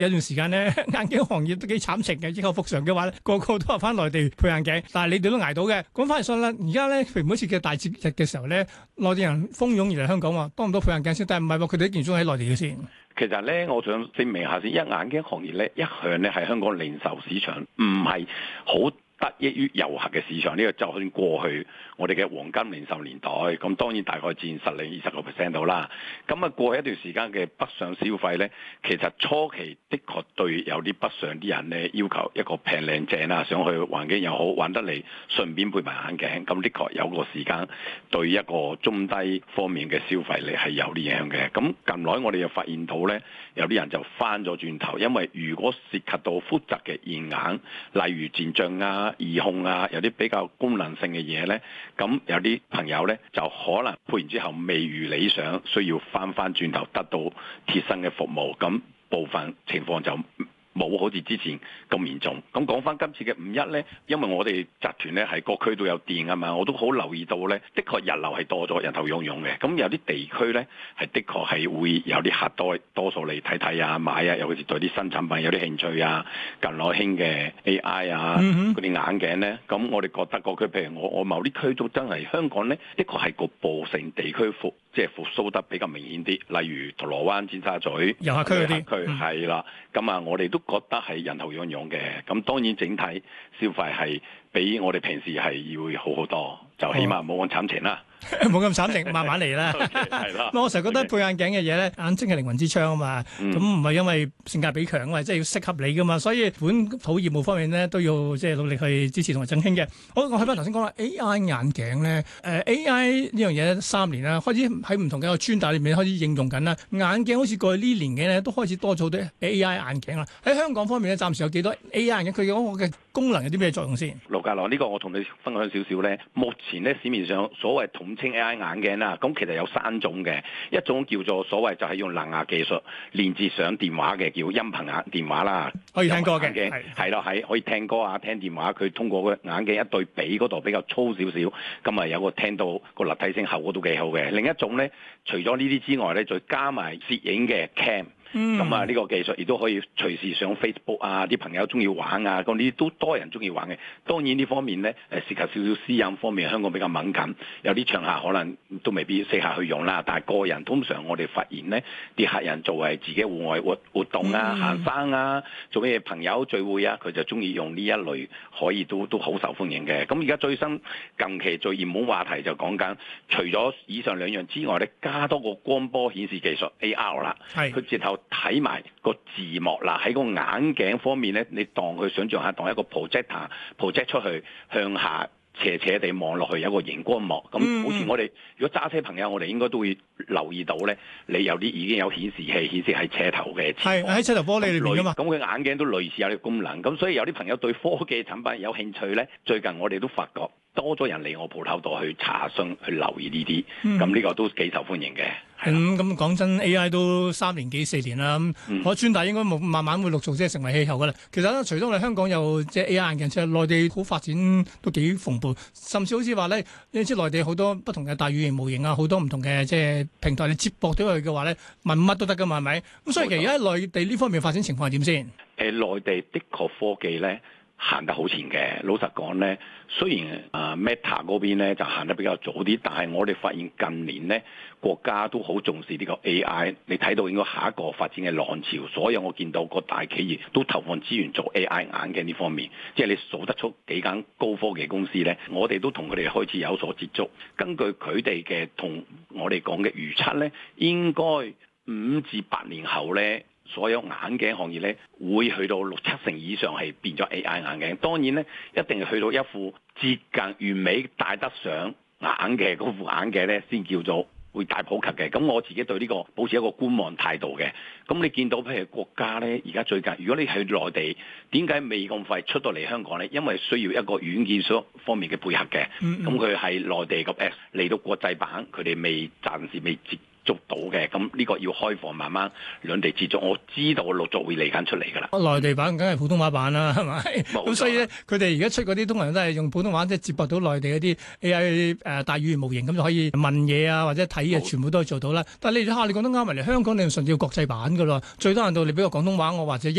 有段時間咧，眼鏡行業都幾慘情嘅，之後復常嘅話咧，個個都話翻內地配眼鏡，但係你哋都捱到嘅。講翻嚟上啦，而家咧，譬如每次嘅大節日嘅時候咧，內地人蜂擁而嚟香港話，多唔多配眼鏡先？但係唔係喎，佢哋一件鍾喺內地嘅先。 其實咧，我想證明下先，眼鏡行業咧一向咧係香港零售市場唔係好得益於遊客嘅市場，呢個就算過去我哋嘅黃金零售年代，咁當然大概佔10-20%到啦。咁啊過去一段時間嘅北上消費咧，其實初期的確對有啲北上啲人咧要求一個平靚正啦，想去環境又好玩得嚟，順便配埋眼鏡，咁的確有個時間對一個中低方面嘅消費力係有啲影響嘅。咁近來我哋又發現到咧，有啲人就翻咗轉頭，因為如果涉及到複雜嘅驗眼，例如漸障啊、耳控啊，有啲比較功能性嘅嘢呢，咁有啲朋友呢，就可能配完之後未如理想，需要翻轉頭得到貼身嘅服務，咁部分情況就冇好似之前咁嚴重。咁講翻今次嘅5·1呢，因為我哋集團呢係各區都有店啊嘛，我都好留意到呢，的確人流係多咗，人頭湧湧嘅。咁有啲地區呢，係的確係會有啲客多數嚟睇啊、買啊，尤其是對啲新產品有啲興趣啊。近來興嘅 AI 啊，嗰啲眼鏡呢，咁我哋覺得個區，譬如我某啲區都真係香港呢，的確係局部性地區即係復甦得比較明顯啲，例如銅鑼灣、尖沙咀遊客區嗰啲， 係啦。咁啊，我哋都覺得係人頭湧湧嘅。咁當然整體消費係比我哋平時係要好好多，就起碼冇咁慘情啦。 冇咁慘情，慢慢嚟啦。 係啦。 我成日覺得配眼鏡嘅嘢咧，眼睛係靈魂之窗啊嘛。咁唔係因為性價比強啊，即係要適合你噶嘛。所以本土業務方面咧，都要即係努力去支持同埋振興嘅。好，我去翻頭先講啦，AI 眼鏡咧，AI 呢樣嘢3年啦，開始喺唔同嘅專打裏面開始應用緊啦。眼鏡好似過去呢年嘅咧，都開始多咗好多 AI 眼鏡啦。喺香港方面咧，暫時有幾多 AI 眼鏡？佢嗰個嘅功能有啲咩作用先？ 盧家樂，呢個我同你分享少少咧。目前咧市面上所謂統稱 AI 眼鏡啦，咁其實有3種嘅，一種叫做所謂就係用藍牙技術連接上電話嘅，叫音頻眼電話啦， 可以聽歌嘅， 係咯，係可以聽歌啊，聽電話。佢通過個眼鏡一對比嗰度比較粗少少，咁啊有個聽到個立體聲效果都幾好嘅。另一種咧，除咗呢啲之外咧，再加埋攝影嘅 cam。咁啊，呢個技術亦都可以隨時上 Facebook 啊，啲朋友中意玩啊，咁呢啲都多人中意玩嘅。當然呢方面咧，涉及少少私隱方面，香港比較敏感，有啲場合可能都未必適合去用啦。但係個人通常我哋發現咧，啲客人作為自己戶外活動啊、行山啊、做咩朋友聚會啊，佢就中意用呢一類，可以都好受歡迎嘅。咁而家最新近期最熱門話題就講緊，除咗以上2樣之外咧，加多個光波顯示技術 AR 啦，佢直頭睇埋個字幕啦，喺個眼鏡方面咧，你當佢想象下，當一個 project 出去向下斜斜地望落去，有一個熒光幕。咁好似我哋如果揸車朋友，我哋應該都會留意到咧，你有啲已經有顯示器顯示喺車頭嘅， 係喺車頭玻璃裏邊噶嘛。 咁佢眼鏡都類似有呢個功能。咁所以有啲朋友對科技產品有興趣咧，最近我哋都發覺多咗人嚟我鋪頭度去查詢去留意呢啲，咁呢個都幾受歡迎嘅。 咁講真 ，AI 都3年幾4年啦，我專大應該慢慢會陸續即係成為氣候噶啦。其實咧，除咗我哋香港有即係 AI 眼鏡之外，內地好發展都幾蓬勃，甚至好似話咧，你知內地好多不同嘅大語言模型啊，好多唔同嘅即係平台，你接駁到佢嘅話咧，問乜都得噶嘛，係咪？咁所以其實而家內地呢方面發展情況係點先？ 內地的確科技咧行得好前嘅，老實講咧，雖然Meta 嗰邊咧就行得比較早啲，但係我哋發現近年咧國家都好重視呢個 AI。你睇到應該下一個發展嘅浪潮，所以我見到個大企業都投放資源做 AI 眼鏡呢方面，即係你數得出幾間高科技公司咧，我哋都同佢哋開始有所接觸。根據佢哋嘅同我哋講嘅預測咧，應該5至8年後咧，所有眼鏡行業咧會去到6-7成以上係變咗 AI 眼鏡。當然咧，一定係去到一副接近完美戴得上眼嘅嗰副眼鏡咧，先叫做會大普及嘅。咁我自己對呢個保持一個觀望態度嘅。咁你見到譬如國家咧，而家最近如果你去內地，點解未咁快出到嚟香港咧？因為需要一個軟件方面嘅配合嘅。咁佢係內地個 App 嚟到國際版，佢哋暫時未捉到嘅。咁呢個要開放，慢慢兩地接觸，我知道陸續會嚟緊出嚟㗎啦。 內地版梗係普通話版啦，係咪？ 冇錯咁所以咧，佢哋而家出嗰啲通常都係用普通話，即係接駁到內地嗰啲 AI 大語言模型，咁就可以問嘢啊，或者睇嘢，全部都可以做到啦。但係你講得啱，嚟香港你甚至要國際版㗎咯，最多限度你俾個廣東話我或者